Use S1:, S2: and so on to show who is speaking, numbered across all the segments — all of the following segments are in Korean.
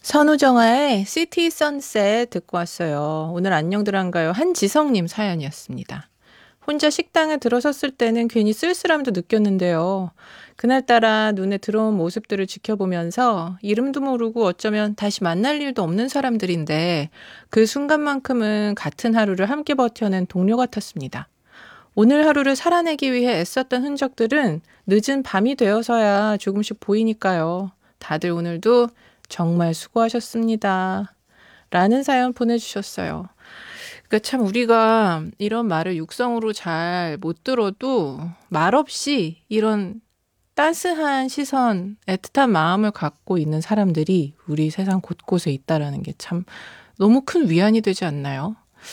S1: 선우정아의 시티 선셋 듣고 왔어요. 오늘 안녕들 한가요? 한지성님 사연이었습니다. 혼자 식당에 들어섰을 때는 괜히 쓸쓸함도 느꼈는데요. 그날따라 눈에 들어온 모습들을 지켜보면서 이름도 모르고 어쩌면 다시 만날 일도 없는 사람들인데 그 순간만큼은 같은 하루를 함께 버텨낸 동료 같았습니다. 오늘 하루를 살아내기 위해 애썼던 흔적들은 늦은 밤이 되어서야 조금씩 보이니까요. 다들 오늘도 정말 수고하셨습니다. 라는 사연 보내주셨어요. 그러니까 참 우리가 이런 말을 육성으로 잘 못 들어도 말없이 이런 따스한 시선, 애틋한 마음을 갖고 있는 사람들이 우리 세상 곳곳에 있다라는 게 참 너무 큰 위안이 되지 않나요?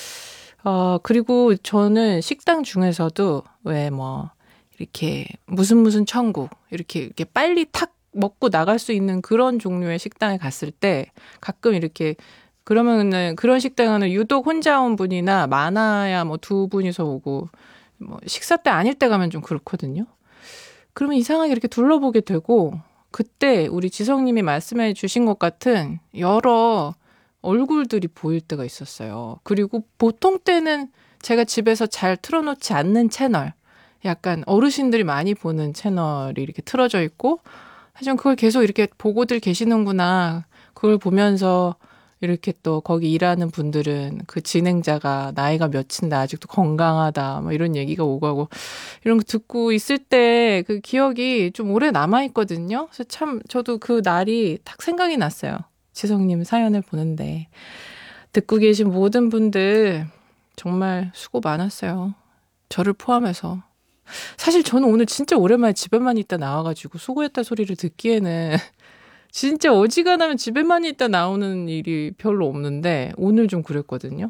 S1: 그리고 저는 식당 중에서도 왜 이렇게 무슨 천국, 이렇게 빨리 탁 먹고 나갈 수 있는 그런 종류의 식당에 갔을 때 가끔 이렇게 그러면은 그런 식당에는 유독 혼자 온 분이나 많아야 두 분이서 오고 식사 때 아닐 때 가면 좀 그렇거든요. 그러면 이상하게 이렇게 둘러보게 되고 그때 우리 지성님이 말씀해 주신 것 같은 여러 얼굴들이 보일 때가 있었어요. 그리고 보통 때는 제가 집에서 잘 틀어놓지 않는 채널, 약간 어르신들이 많이 보는 채널이 이렇게 틀어져 있고 하지만 그걸 계속 이렇게 보고들 계시는구나. 그걸 보면서 이렇게 또 거기 일하는 분들은 그 진행자가 나이가 몇인데 아직도 건강하다. 이런 얘기가 오고 가고 이런 거 듣고 있을 때 그 기억이 좀 오래 남아있거든요. 그래서 참 저도 그 날이 딱 생각이 났어요. 지성님 사연을 보는데. 듣고 계신 모든 분들 정말 수고 많았어요. 저를 포함해서. 사실 저는 오늘 진짜 오랜만에 집에만 있다 나와가지고 수고했다 소리를 듣기에는 진짜 어지간하면 집에만 있다 나오는 일이 별로 없는데 오늘 좀 그랬거든요.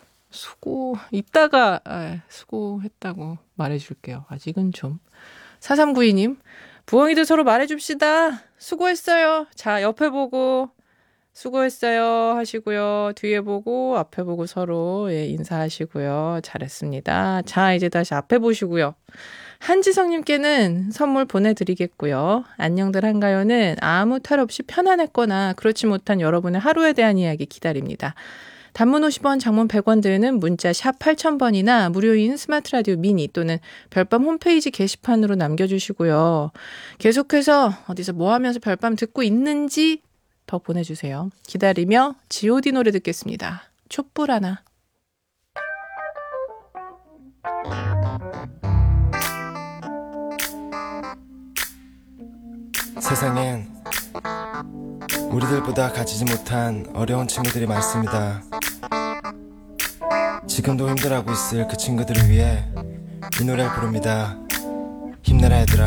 S1: 이따가 수고했다고 말해줄게요. 아직은 좀. 4392님, 부엉이들 서로 말해줍시다. 수고했어요. 자, 옆에 보고 수고했어요 하시고요. 뒤에 보고 앞에 보고 서로 인사하시고요. 잘했습니다. 자, 이제 다시 앞에 보시고요. 한지성님께는 선물 보내드리겠고요. 안녕들 한가요는 아무 탈 없이 편안했거나 그렇지 못한 여러분의 하루에 대한 이야기 기다립니다. 단문 50원, 장문 100원 드는 문자 샵 8000번이나 무료인 스마트 라디오 미니 또는 별밤 홈페이지 게시판으로 남겨주시고요. 계속해서 어디서 뭐 하면서 별밤 듣고 있는지 더 보내주세요. 기다리며 G.O.D 노래 듣겠습니다. 촛불 하나.
S2: 세상엔 우리들보다 가지지 못한 어려운 친구들이 많습니다. 지금도 힘들어하고 있을 그 친구들을 위해 이 노래를 부릅니다. 힘내라 얘들아.